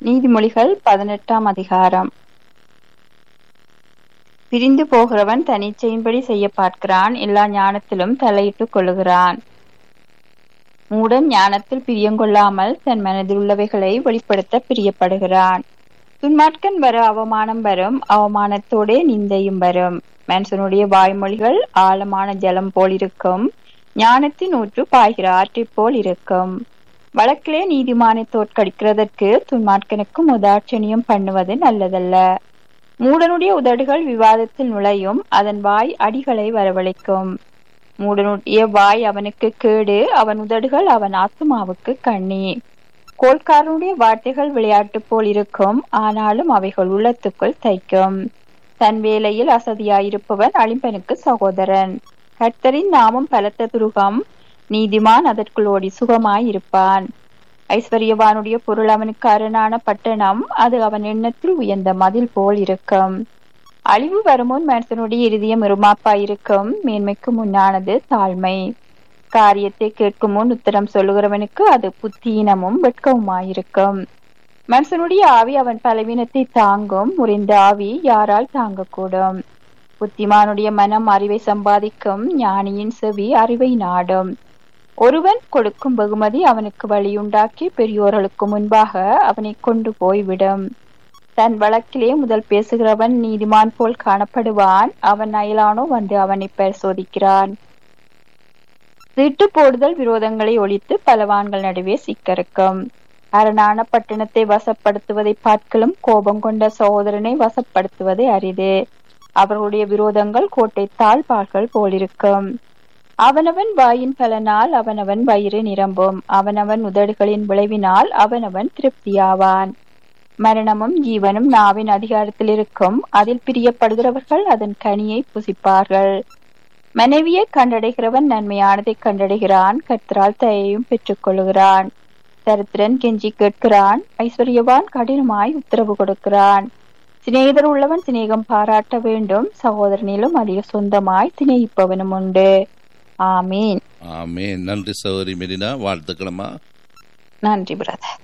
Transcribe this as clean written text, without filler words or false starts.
நீதிமொழிகள் 18ஆம் அதிகாரம். பிரிந்து போகிறவன் தனிச்சையின்படி செய்ய பார்க்கிறான், எல்லா ஞானத்திலும் தலையிட்டுக் கொள்ளுகிறான். மூடன் ஞானத்தில் பிரியங்கொள்ளாமல் தன் மனதில் உள்ளவைகளை வெளிப்படுத்த பிரியப்படுகிறான். துன்மார்க்கன் வர அவமானம் வரும், அவமானத்தோடே நிந்தையும் வரும். மனுஷனுடைய வாய்மொழிகள் ஆழமான ஜலம் போல் இருக்கும், ஞானத்தின் ஊற்று பாய்கிற ஆற்றைப் போல் இருக்கும். வழக்கிலே நீதிமானை தோற்கடிக்கிறதற்கு துன்மார்க்கனுக்கு உதாட்சணியம் பண்ணுவது நல்லதல்ல. மூடனுடைய உதடுகள் விவாதத்தில் நுழையும், அதன் வாய் அடிகளை வரவழைக்கும். மூடனுடைய வாய் அவனுக்கு கேடு, அவன் உதடுகள் அவன் ஆத்துமாவுக்கு கண்ணி. கோல்காரனுடைய வார்த்தைகள் விளையாட்டு போல் இருக்கும், ஆனாலும் அவைகள் உள்ளத்துக்குள் தைக்கும். தன் வேலையில் அசதியாயிருப்பவன் அழிம்பனுக்கு சகோதரன். கர்த்தரின் நாமம் பலத்த துருகம், நீதிமான் அதற்குள் ஓடி சுகமாயிருப்பான். ஐஸ்வர்யவானுடைய பொருள் அவனுக்கு அரணான பட்டணம், அது அவன் எண்ணத்தில் உயர்ந்த மதில் போல் இருக்கும். அழிவு வருமுன் மனுஷனுடைய இருதயம் இருமாப்பாயிருக்கும், மேன்மைக்கு முன்னானது தாழ்மை. காரியத்தை கேட்கும் முன் உத்தரம் சொல்லுகிறவனுக்கு அது புத்தீனமும் வெட்கவுமாயிருக்கும். மனுஷனுடைய ஆவி அவன் பலவீனத்தை தாங்கும், முறிந்த ஆவி யாரால் தாங்கக்கூடும்? புத்திமானுடைய மனம் அறிவை சம்பாதிக்கும், ஞானியின் செவி அறிவை நாடும். ஒருவன் கொடுக்கும் வெகுமதி அவனுக்கு வழியுண்டாக்கி பெரியோர்களுக்கு முன்பாக அவனை கொண்டு போய்விடும். தன் வழக்கிலே முதல் பேசுகிறவன் நீதிமான் போல் காணப்படுவான், அவன் அயலானோ வந்து அவனை பரிசோதிக்கிறான். சீட்டு போடுதல் விரோதங்களை ஒழித்து பலவான்கள் நடுவே சிக்கறுக்கும். அரணான பட்டணத்தை வசப்படுத்துவதை பார்க்கலும் கோபம் கொண்ட சகோதரனை வசப்படுத்துவதை அரிது. அவர்களுடைய விரோதங்கள் கோட்டை தாழ்பாள்கள் போலிருக்கும். அவனவன் வாயின் பலனால் அவனவன் வயிறு நிரம்பும், அவனவன் உதடுகளின் விளைவினால் அவனவன் திருப்தியாவான். மரணமும் ஜீவனும் நாவின் அதிகாரத்தில் இருக்கும், அதில் பிரியப்படுகிறவர்கள் அதன் கனியை புசிப்பார்கள். மனைவியை கண்டடைகிறவன் நன்மையானதை கண்டடைகிறான், கர்த்தரால் தயையும் பெற்றுக் கொள்ளுகிறான். தரித்திரன் கெஞ்சி கேட்கிறான், ஐஸ்வர்யவான் கடினமாய் உத்தரவு கொடுக்கிறான். சிநேகிதர் உள்ளவன் சிநேகம் பாராட்ட வேண்டும், சகோதரனிலும் அதிக சொந்தமாய் சிநேகிப்பவனும் உண்டு. ஆமீன். ஆமீன். நன்றி சகோதரி மெரினா, வாழ்த்துக்களம்மா. நன்றி பிரதர்.